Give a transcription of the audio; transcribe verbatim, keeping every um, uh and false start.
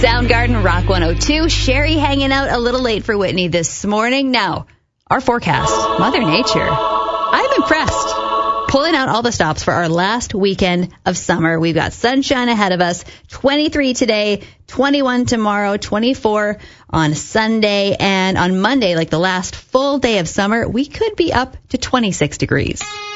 Soundgarden, Rock one oh two. Sherry hanging out a little late for Whitney this morning. Now, our forecast. Mother Nature. I'm impressed. Pulling out all the stops for our last weekend of summer. We've got sunshine ahead of us. twenty-three today, twenty-one tomorrow, twenty-four on Sunday. And on Monday, like the last full day of summer, we could be up to twenty-six degrees.